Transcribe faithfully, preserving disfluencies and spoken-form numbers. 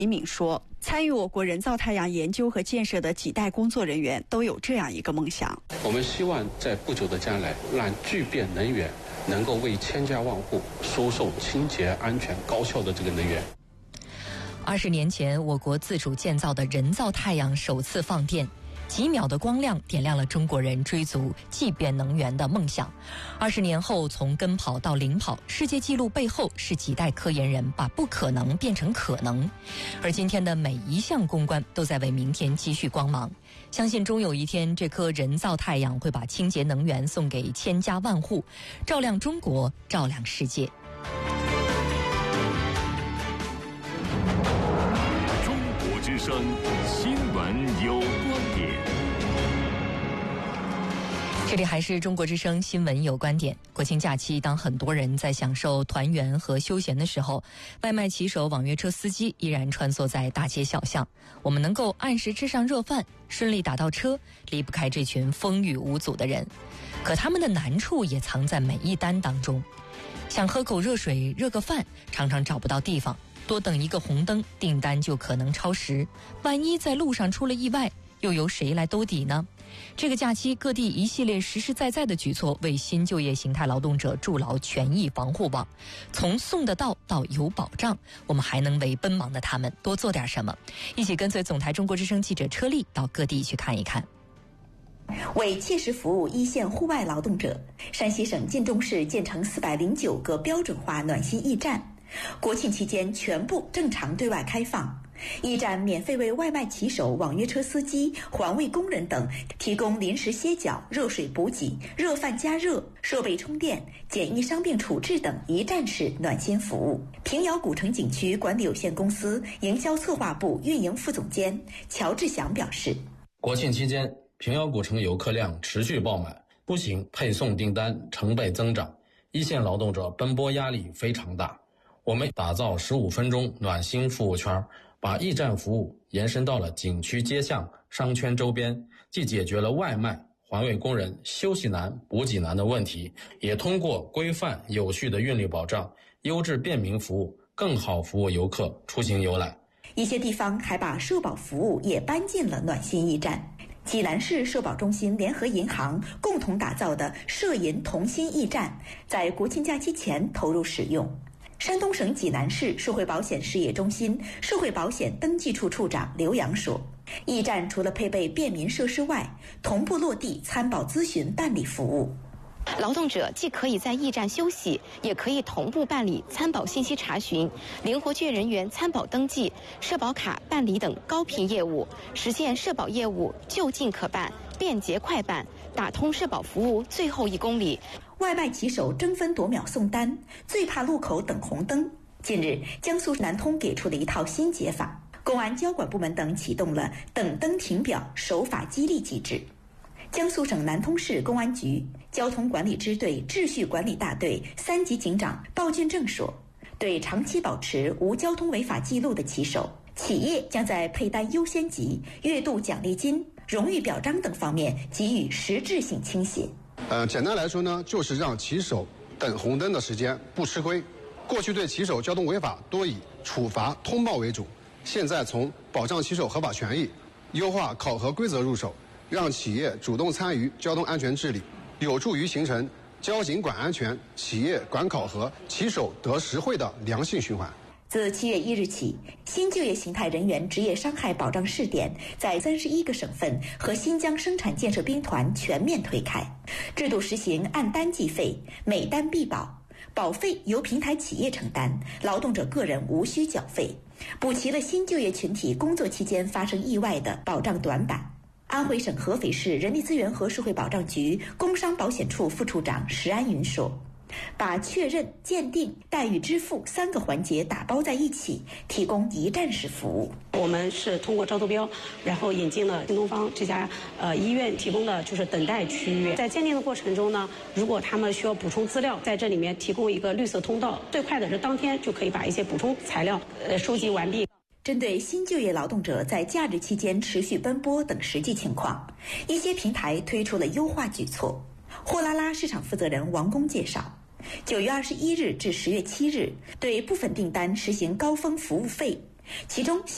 李敏说，参与我国人造太阳研究和建设的几代工作人员都有这样一个梦想： 我们希望在不久的将来，让聚变能源能够为千家万户输送清洁、安全、高效的这个能源。 二十年前，我国自主建造的人造太阳首次放电。几秒的光亮点亮了中国人追逐即变能源的梦想。二十年后，从跟跑到领跑，世界纪录背后是几代科研人把不可能变成可能。而今天的每一项攻关都在为明天积蓄光芒。相信终有一天，这颗人造太阳会把清洁能源送给千家万户，照亮中国，照亮世界。 中国之声新闻有观点。 这里还是中国之声新闻有观点。国庆假期，当很多人在享受团圆和休闲的时候，外卖骑手、网约车司机依然穿梭在大街小巷。我们能够按时吃上热饭，顺利打到车，离不开这群风雨无阻的人。可他们的难处也藏在每一单当中。想喝口热水、热个饭，常常找不到地方，多等一个红灯，订单就可能超时。万一在路上出了意外，又由谁来兜底呢？这个假期，各地一系列实实在在的举措，为新就业形态劳动者筑牢权益防护网。从送得到到有保障，我们还能为奔忙的他们多做点什么？一起跟随总台中国之声记者车丽到各地去看一看。 为切实服务一线户外劳动者，山西省晋中市建成四百零九个标准化暖心驿站，国庆期间全部正常对外开放。驿站免费为外卖骑手、网约车司机、环卫工人等提供临时歇脚、热水补给、热饭加热、设备充电、简易伤病处置等一站式暖心服务。平遥古城景区管理有限公司营销策划部运营副总监乔志祥表示， 国庆期间，平遥古城游客量持续爆满，出行配送订单成倍增长，一线劳动者奔波压力非常大。我们打造十五分钟暖心服务圈，把驿站服务延伸到了景区街巷、商圈周边，既解决了外卖、环卫工人休息难、补给难的问题，也通过规范有序的运力保障、优质便民服务，更好服务游客出行游览。 一些地方还把社保服务也搬进了暖心驿站。济南市社保中心联合银行共同打造的社银同心驿站，在国庆假期前投入使用。山东省济南市社会保险事业中心社会保险登记处处长刘洋说，驿站除了配备便民设施外，同步落地参保咨询办理服务。 劳动者既可以在驿站休息，也可以同步办理参保信息查询、灵活券人员参保登记、社保卡办理等高频业务，实现社保业务就近可办、便捷快办，打通社保服务最后一公里。 外卖骑手争分夺秒送单，最怕路口等红灯。近日，江苏南通给出了一套新解法，公安交管部门等启动了等灯停表守法激励机制。江苏省南通市公安局交通管理支队秩序管理大队三级警长鲍俊正说，对长期保持无交通违法记录的骑手，企业将在配单优先级、月度奖励金、荣誉表彰等方面给予实质性倾斜。 呃，简单来说呢，就是让骑手等红灯的时间不吃亏。过去对骑手交通违法多以处罚通报为主，现在从保障骑手合法权益、优化考核规则入手，让企业主动参与交通安全治理，有助于形成交警管安全、企业管考核、骑手得实惠的良性循环。 自七月一日起，新就业形态人员职业伤害保障试点在三十一个省份和新疆生产建设兵团全面推开，制度实行按单计费，每单必保，保费由平台企业承担，劳动者个人无需缴费，补齐了新就业群体工作期间发生意外的保障短板。安徽省合肥市人力资源和社会保障局工伤保险处副处长石安云说，把确认、鉴定、待遇支付三个环节打包在一起，提供一站式服务。 我们是通过招投标，然后引进了新东方这家呃医院提供的就是等待区域。在鉴定的过程中呢，如果他们需要补充资料，在这里面提供一个绿色通道，最快的是当天就可以把一些补充材料呃收集完毕。 针对新就业劳动者在假日期间持续奔波等实际情况，一些平台推出了优化举措。货拉拉市场负责人王工介绍，九月二十一日至十月七日，对部分订单实行高峰服务费，其中